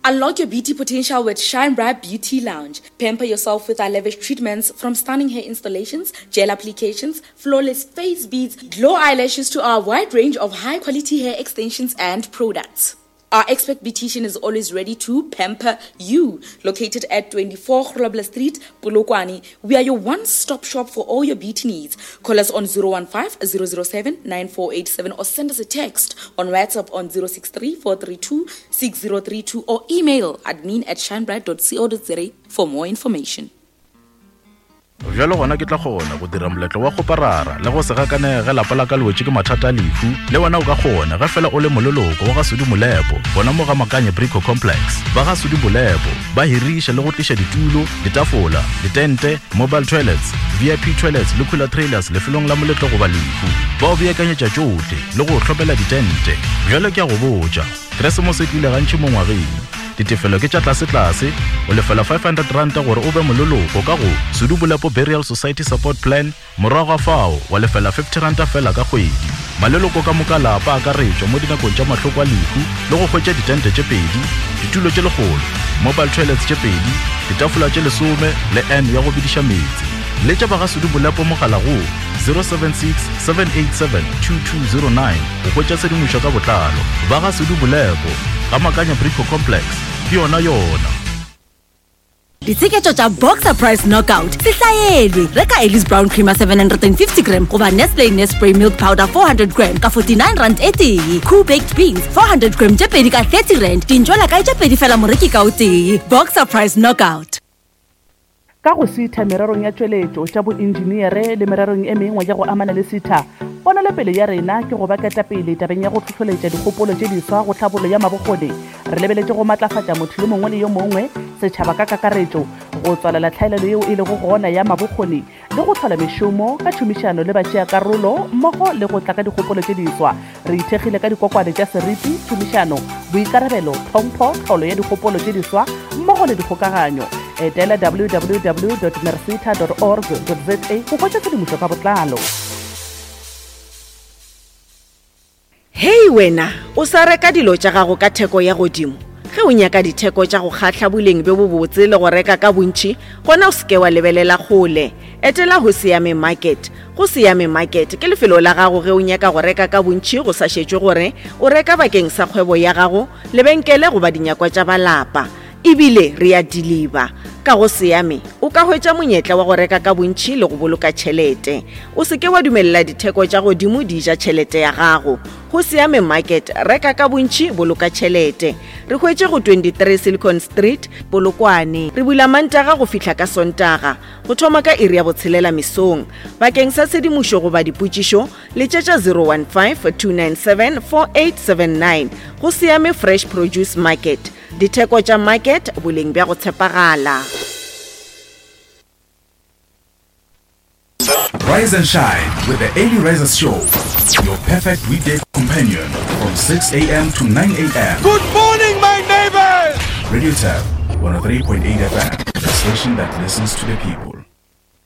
Unlock your beauty potential with Shine Bright Beauty Lounge. Pamper yourself with our lavish treatments from stunning hair installations, gel applications, flawless face beads, glow eyelashes to our wide range of high-quality hair extensions and products. Our expert beautician is always ready to pamper you. Located at 24 Grobler Street, Polokwane, we are your one-stop shop for all your beauty needs. Call us on 015-007-9487 or send us a text on WhatsApp on 063-432-6032 or email admin@shinebright.co.za for more information. Jalo gona ke tla gona go dira moletlo wa go parara le go se gakanege lapa la ka lwetse ke mathata a lefu le wena o ka gona ga fela o le mololoko wa ga Sudi Molepo bona mo ga Makanya Brico Complex ba ga Sudi Molepo ba hirisha le go tlisha ditulo ditafola ditente mobile toilets VIP toilets le cooler trailers le felong la moletlo go ba lefu ba o beakanyetsa tsotlhe le go tlhopela ditente jalo ke a go botsa Christmas e tlile gantši mo ngwageng ditefelo ke tša tlase o lefela 500 rand gore o be mololoko ka go Sudi Molepo Burial Society Support Plan morago fao wa lefela 50 rand fela ka kgwedi maleloko ka moka lapa a ka retšwa mo dinakong tša mahloko a lehu le go hwetša ditente tše pedi ditulo tše legolo mobile toilets tše pedi ditafola tše 10 le N ya go bidiša metsi le tša ba ga Sudi Molepo mogala go 076-787-2209 go hwetša sedimošo ka botlalo ba ga Sudi Molepo ga Makanya Brico Complex ke yona. Ditseketšo tša Boxer Price Knockout se hlaelwe reka Ellis Brown Creamer 750 gram goba Nestle Nespray Milk Powder 400 gram ka 49 rand e tee. Cool Baked Beans 400 gram tše pedi ka 30 rand dintšola ka tše pedi fela moreki ka o tee. Boxer Price Knockout ka go sitha mererong ya tšweletšo tša boengineere le mererong e mengwe ya go amana le sitha bona le pele ya rena ke go baketa pele tabeng ya go tlhotlholetša dikgopolo tše diswa go tlhabolo ya mabokgone re lebeletše go matlafatša motho le mongwe le yo mongwe setšhaba ka kakaretšo go tswalela tlhaelelo yeo e lego gona ya mabokgone le go tlhola mešomo ka tšhomišano le batšeakarolo mmogo le go tla ka dikgopolo tše diswa re ithekgile ka dikokwane tša seriti tšhomišano boikarabelo tlhompho tlholo ya dikgopolo tše diswa mmogo le dikgokaganyo etela www.mersita.org.za go hwetša tshedimošo ka botlalo. Hei wena o sa reka dilo tša gago ka theko ya godimo ge o nyaka ditheko tša go kgatla boleng be bo botse le go reka ka bontši gona o seke wa lebelela kgole etela go Siame Market. Go Siame Market ke lefelo la gago ge o nyaka go reka ka bontši go sa šetšwe gore o reka bakeng sa kgwebo ya gago lebenkele goba dinyakwa tša balapa ebile re a deliver ka go Siame o ka hwetša monyetla wa go reka ka bontši le go boloka tšhelete o seke wa dumelela ditheko tša godimo di ja tšhelete ya gago. Go Siame Market reka ka bontši boloka tšhelete re hwetše go 23 Silicon Street Polokwane re bula Mantaga go fihla ka Sontaga go thoma ka iri ya botshelela mesong bakeng sa sedimošo goba dipotšišo le tšetša 015-297-4879 go Siame Fresh Produce Market ditheko tša market boleng bja go tshepagala. Rise and shine with the Early Risers Show, your perfect weekday companion from 6 a.m. to 9 a.m. Good morning, my neighbors! Radio Tab 103.8 FM, the station that listens to the people.